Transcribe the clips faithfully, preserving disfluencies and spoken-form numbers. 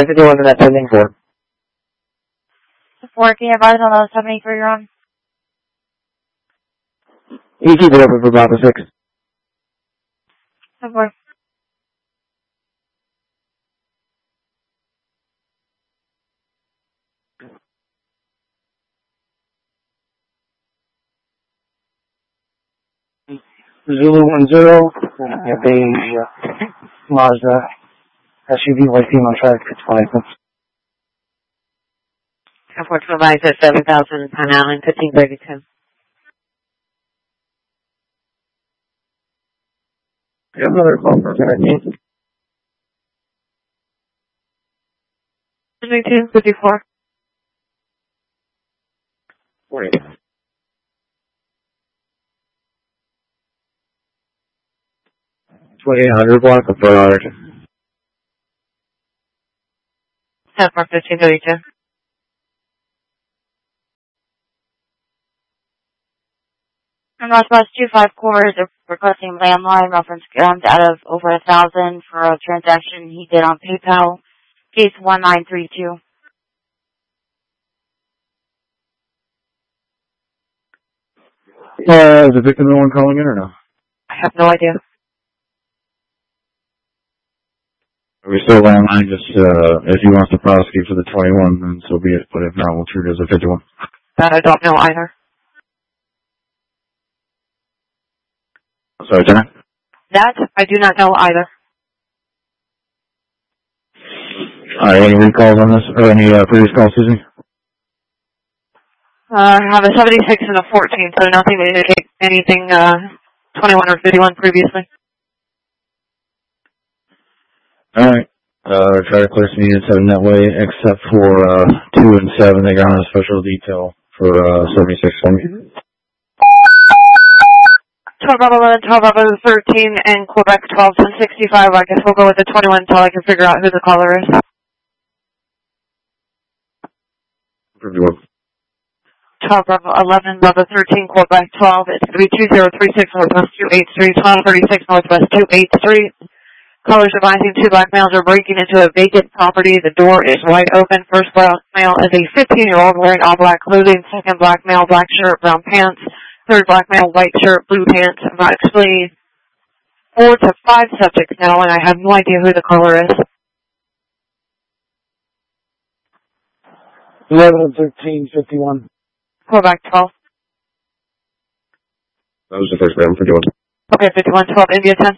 ten fifty-one to that pending four. four, can you advise on those seventy-three you're on? You keep it open for Bravo six. ten four. Zulu one zero, at the uh, Mazda S U V Y C on track, it's license. ten four to advise at seven thousand Pine Island, fifteen thirty-two. You have another call for thirteen. twenty-two fifty-four. Wait. twenty-eight hundred block of Bernard. ten four, fifteen thirty-two. And Northwest two five Core is requesting landline reference funds out of over a thousand for a transaction he did on PayPal. Case one nine three two. Uh, is the victim the one calling in or no? I have no idea. Are we still landline? Just, uh, if he wants to prosecute for the twenty-one, then so be it. But if not, we'll treat it as a fifty-one. That I don't know either. Sorry, Jenna? That I do not know either. Alright, any recalls on this? Or any uh, previous calls, excuse me? Uh, I have a seventy-six and a fourteen, so nothing to indicate anything, uh, twenty-one or fifty-one previously. Alright. Uh, try to clear some units out in that way, except for, uh, two and seven, they got on a special detail for, uh, seventy-six for me. twelve Bravo eleven, twelve Bravo thirteen, and Quebec twelve ten sixty-five. I guess we'll go with the twenty-one until I can figure out who the caller is. twelve Bravo eleven, Bravo thirteen, Quebec twelve. It's going to be two zero three six Northwest two eight three, twelve thirty-six Northwest two eight three. Callers advising two black males are breaking into a vacant property. The door is wide open. First black male is a fifteen-year-old wearing all black clothing. Second black male, black shirt, brown pants. Third black male, white shirt, blue pants. I'm actually four to five subjects now, and I have no idea who the caller is. eleven, thirteen, fifty-one. Quebec twelve. That was the first round for doing. Okay, fifty-one twelve, India ten.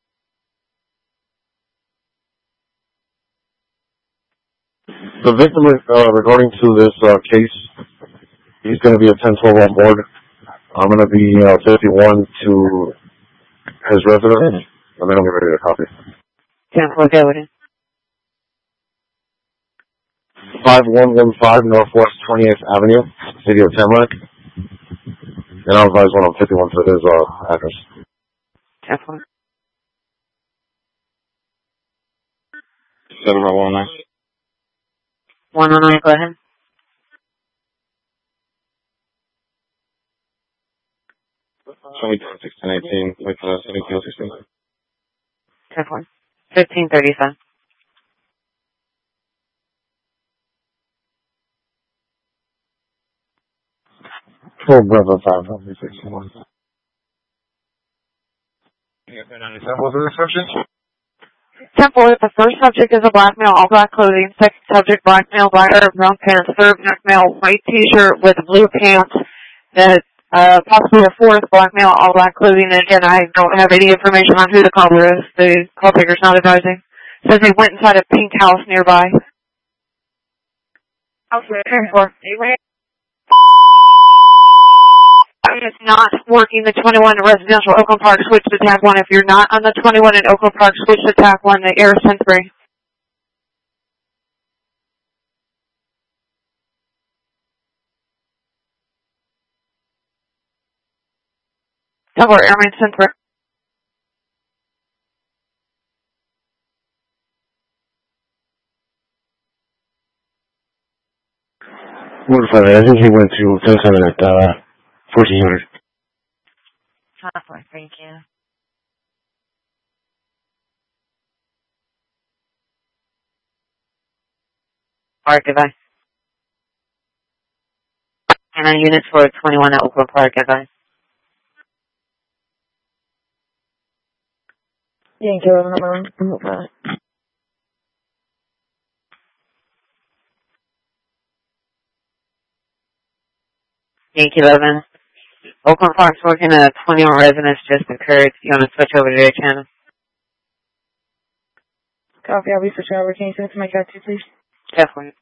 The victim, uh, regarding to this uh, case, he's going to be a ten twelve on board. I'm going to be uh, fifty-one to his residence, and then I'll get ready to copy. ten four, go with it. five one one five Northwest twenty-eighth Avenue, City of Tamarack. And I'll advise when I'm fifty-one to his uh, address. ten four. seven one nine. one oh nine, go ahead. twenty-two, sixteen, eighteen, like uh, seventeen, sixteen. ten four. fifteen thirty-five. Full brother five, I'll be sixty-one. What was the instructions? ten four, the first subject is a black male, all black clothing. Second subject, black male, black shirt, brown pants. Third black male, white t-shirt with blue pants. The, uh, possibly a fourth black male, all black clothing. And again, I don't have any information on who the caller is. The call taker's not advising. Says they went inside a pink house nearby. Okay, ten four. It's not working. The twenty-one in residential Oakland Park, switch to T A C one. If you're not on the twenty-one in Oakland Park, switch to T A C one. The air is ten three. Double airman ten three. Mortified. I think he went to ten seven at uh, fourteen hundred. Halfway, thank you. Park, goodbye. And on units for twenty-one at Oakland Park, goodbye. Yankee eleven, number Yankee eleven. Oakland Park's working at twenty-one residents just occurred. You want to switch over to their channel? Copy, I'll be switching over. Can you send it to my cat too, please? Definitely.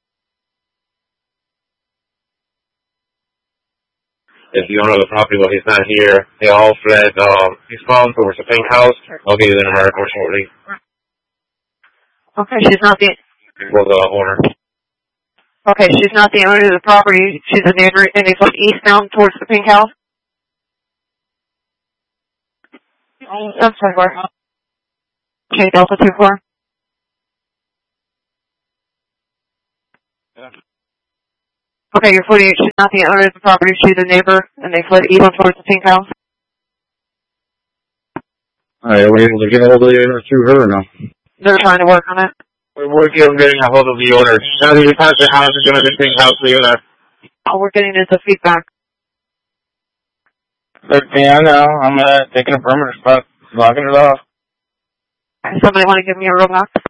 If the owner of the property, well, he's not here. They all fled, um, he's found towards the pink house. I'll get you in America shortly. Okay, she's not the... Well, the owner. Okay, she's not the owner of the property. She's a neighbor, and they fled eastbound towards the pink house? Oh, I'm sorry, where? Okay, Delta two four. Yeah. Okay, you're forty-eight. She's not the owner of the property. She's a neighbor, and they fled eastbound towards the pink house? Alright, are we able to get a hold of the owner through her or no? They're trying to work on it. We're working on getting a hold of the owner. Now that you pass the house, it's going to be pink house for the owner. All we're getting is the feedback. thirteen, I know. I'm uh, taking a perimeter spot, blocking it off. Somebody want to give me a roadblock?